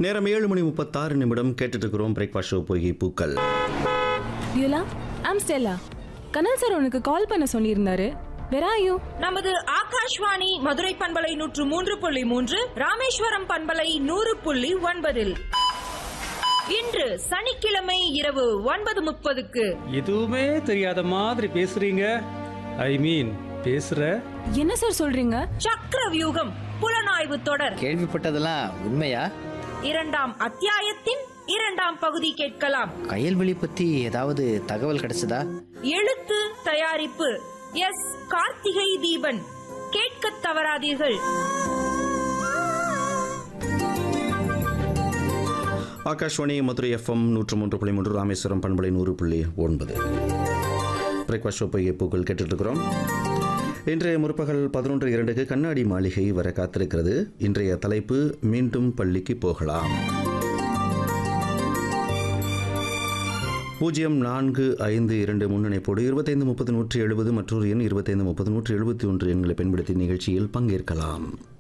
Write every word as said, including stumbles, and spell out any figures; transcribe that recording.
நேரம் ஏழு மணி முப்பத்தாறு நிமிடம் கேட்டுட்டு இருக்கிறோம் பிரேக்ஃபாஸ்ட் ஷோ பொய்கை பூக்கள். யூலா, ஐம் ஸ்டெல்லா. கனல் சார் உனக்கு கால் பண்ண சொல்லியிருந்தாரு. Where are you? நமது ஆகாஷ்வாணி மதுரை பண்பலை நூற்று மூன்று புள்ளி மூன்று, ராமேஸ்வரம் பண்பலை நூறு புள்ளி ஒன்பதில் இன்று சனிக்கிழமை இரவு ஒன்பது முப்பதுக்கு எதுவுமே தெரியாத மாதிரி பேசுறீங்க. ஐ மீன் பேசுற என்ன சார் சொல்றீங்க? சக்கர வியூகம் புலனாய்வு தொடர் கேள்விப்பட்டதெல்லாம் உண்மையா? இரண்டாம் அத்தியாயத்தின் இரண்டாம் பகுதி கேட்கலாம். கயல்வெளி பத்தி ஏதாவது தகவல் கிடைச்சதா? எழுத்து தயாரிப்பு எஸ் கார்த்திகை தீபன். கேட்க தவறாதீர்கள். ஆகாஷ்வாணி மதுரை எஃப்எம் நூற்று மூன்று புள்ளி மூன்று, ராமேஸ்வரம் பண்பலை நூறு புள்ளி ஒன்பது. பிரேக்ஃபாஸ்ட் ஷோ பொய்கை பூக்கள் கேட்டுட்டு இருக்கிறோம். இன்றைய முற்பகல் பதினொன்று இரண்டுக்கு கண்ணாடி மாளிகை வர காத்திருக்கிறது. இன்றைய தலைப்பு மீண்டும் பள்ளிக்கு போகலாம். பூஜ்ஜியம் நான்கு ஐந்து இரண்டு முன்னிணைப்போடு இருபத்தைந்து முப்பது நூற்றி எழுபது மற்றொரு எண் இருபத்தைந்து முப்பது நூற்றி எழுபத்தி ஒன்று எண்களை பயன்படுத்தி நிகழ்ச்சியில் பங்கேற்கலாம்.